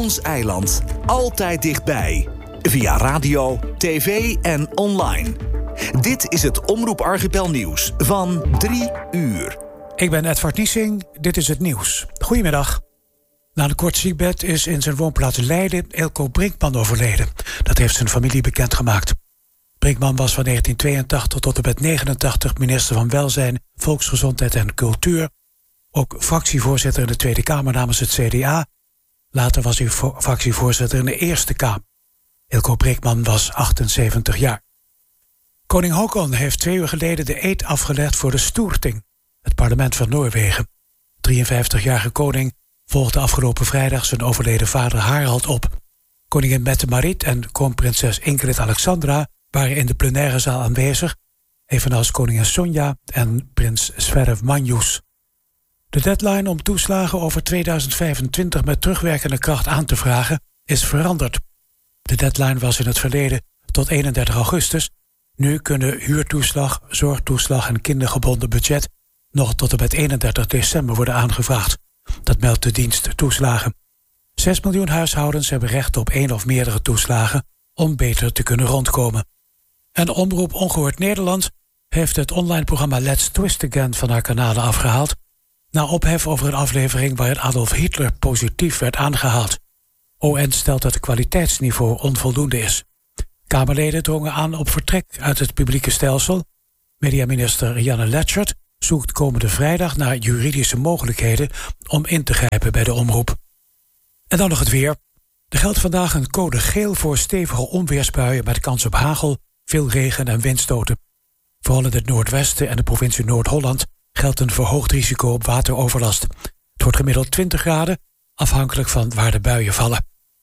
ons eiland. Altijd dichtbij. Via radio, tv en online. Dit is het Omroep Archipel nieuws van 3 uur. Ik ben Edward Niesing, dit is het nieuws. Goedemiddag. Na een kort ziekbed is in zijn woonplaats Leiden Eelco Brinkman overleden. Dat heeft zijn familie bekendgemaakt. Brinkman was van 1982 tot en met 1989 minister van Welzijn, Volksgezondheid en Cultuur. Ook fractievoorzitter in de Tweede Kamer namens het CDA. Later was hij fractievoorzitter in de Eerste Kamer. Eelco Brinkman was 78 jaar. Koning Haakon heeft 2 uur geleden de eed afgelegd voor de Storting, het parlement van Noorwegen. De 53-jarige koning volgde afgelopen vrijdag zijn overleden vader Harald op. Koningin Mette-Marit en kroonprinses Ingrid Alexandra waren in de plenaire zaal aanwezig, evenals koningin Sonja en prins Sverre Magnus. De deadline om toeslagen over 2025 met terugwerkende kracht aan te vragen is veranderd. De deadline was in het verleden tot 31 augustus. Nu kunnen huurtoeslag, zorgtoeslag en kindergebonden budget nog tot en met 31 december worden aangevraagd. Dat meldt de dienst Toeslagen. 6 miljoen huishoudens hebben recht op 1 of meerdere toeslagen om beter te kunnen rondkomen. En Omroep Ongehoord Nederland heeft het online programma Let's Twist Again van haar kanalen afgehaald, na ophef over een aflevering waarin Adolf Hitler positief werd aangehaald. ON stelt dat het kwaliteitsniveau onvoldoende is. Kamerleden drongen aan op vertrek uit het publieke stelsel. Mediaminister Janne Letchert zoekt komende vrijdag naar juridische mogelijkheden om in te grijpen bij de omroep. En dan nog het weer. Er geldt vandaag een code geel voor stevige onweersbuien met kans op hagel, veel regen en windstoten. Vooral in het noordwesten en de provincie Noord-Holland geldt een verhoogd risico op wateroverlast. Het wordt gemiddeld 20 graden, afhankelijk van waar de buien vallen.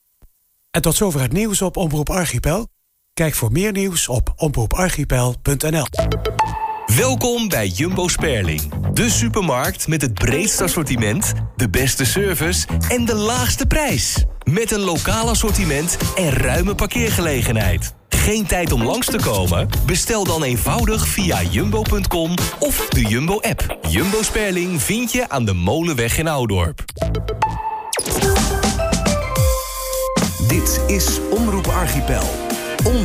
En tot zover het nieuws op Omroep Archipel. Kijk voor meer nieuws op omroeparchipel.nl. Welkom bij Jumbo Sperling. De supermarkt met het breedste assortiment, de beste service en de laagste prijs. Met een lokaal assortiment en ruime parkeergelegenheid. Geen tijd om langs te komen? Bestel dan eenvoudig via jumbo.com of de Jumbo-app. Jumbo Sperling vind je aan de Molenweg in Oudorp. Dit is Omroep Archipel.